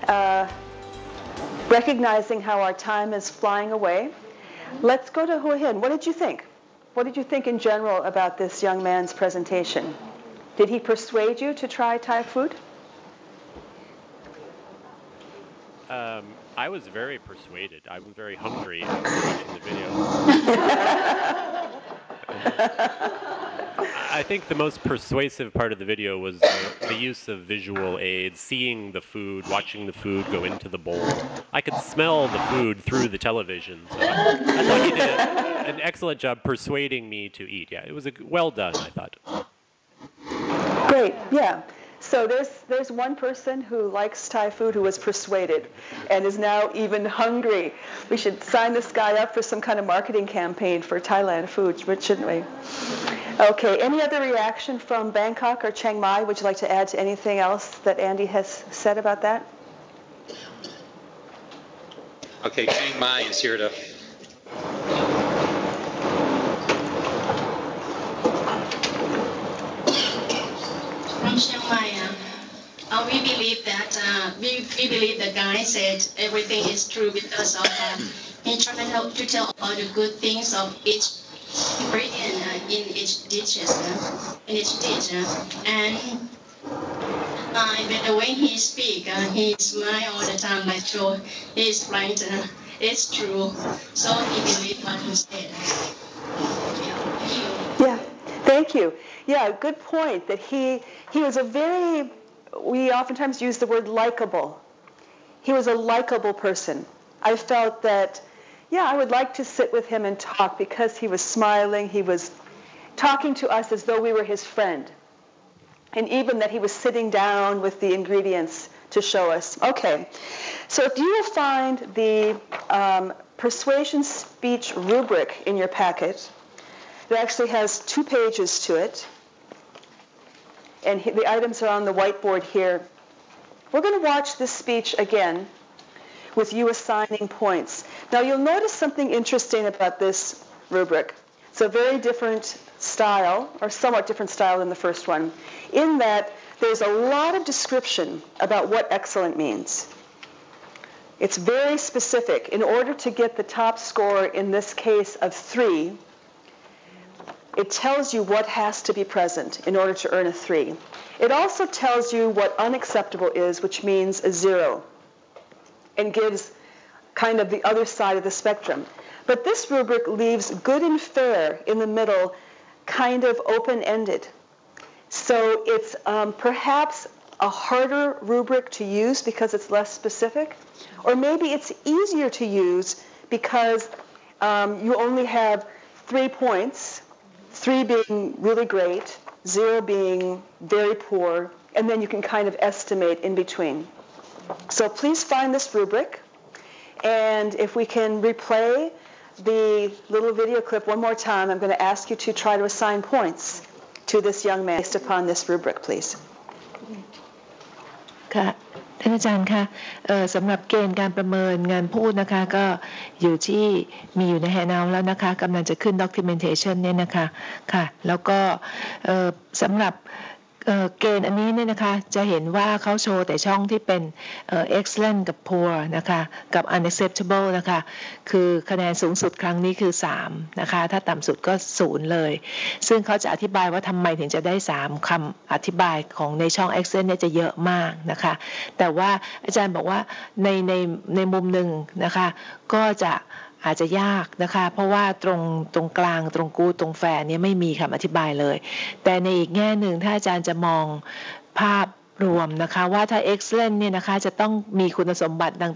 recognizing how our time is flying away, let's go to Hua Hin. What did you think? What did you think in general about this young man's presentation? Did he persuade you to try Thai food? I was very persuaded. I was very hungry after watching the video. I think the most persuasive part of the video was the use of visual aids, seeing the food, watching the food go into the bowl. I could smell the food through the television. So I thought he did an excellent job persuading me to eat. Yeah, it was well done, I thought. Great, yeah. So there's one person who likes Thai food who was persuaded and is now even hungry. We should sign this guy up for some kind of marketing campaign for Thailand food, shouldn't we? Okay, any other reaction from Bangkok or Chiang Mai? Would you like to add to anything else that Andy has said about that? Okay, Chiang Mai is here to... From Chiang Mai, we believe that we believe the guy said everything is true because of he tried to tell all the good things of each ingredient in each dish, and the way he speak, he smile all the time like true. He's right. It's true. So he believed what he said. Yeah, thank you. Yeah, good point. That he was we oftentimes use the word likable. He was a likable person. I felt that, yeah, I would like to sit with him and talk because he was smiling. He was talking to us as though we were his friend. And even that he was sitting down with the ingredients to show us. Okay, so if you will find the persuasion speech rubric in your packet, it actually has 2 pages to it. And the items are on the whiteboard here. We're going to watch this speech again with you assigning points. Now you'll notice something interesting about this rubric. It's a very different style, or somewhat different style than the first one, in that there's a lot of description about what excellent means. It's very specific. In order to get the top score, in this case of 3, it tells you what has to be present in order to earn a 3. It also tells you what unacceptable is, which means a 0, and gives kind of the other side of the spectrum. But this rubric leaves good and fair in the middle, kind of open-ended. So it's perhaps a harder rubric to use because it's less specific, or maybe it's easier to use because you only have 3 points, 3 being really great, 0 being very poor, and then you can kind of estimate in between. So please find this rubric, and if we can replay the little video clip one more time, I'm going to ask you to try to assign points to this young man based upon this rubric, please. ค่ะท่านอาจารย์คะสำหรับเกณฑ์การประเมินงานพูดนะคะก็อยู่ที่มีอยู่ในแฮนด์เอาท์แล้วนะคะกำลังจะขึ้น documentation เนี่ยนะคะค่ะแล้วก็สำหรับเกณฑ์อันนี้เนี่ยนะคะจะเห็นว่าเขาโชว์แต่ช่องที่เป็นexcellent กับ poor นะคะกับ unacceptable นะคะคือคะแนนสูงสุดครั้งนี้คือ3นะคะถ้าต่ำสุดก็0เลยซึ่งเขาจะอธิบายว่าทำไมถึงจะได้3คำอธิบายของในช่อง excellent เนี่ยจะเยอะมากนะคะแต่ว่าอาจารย์บอกว่าในมุมหนึ่งนะคะก็จะอาจจะยากนะคะเพราะว่าตรงกลางตรงกูตรงแฟร์เนี่ยไม่มีคำอธิบายเลยแต่ในอีกแง่หนึ่งถ้าอาจารย์จะมองภาพรวมนะคะว่าถ้า excellent เนี่ยนะคะจะต้องมีคุณสมบัติดัง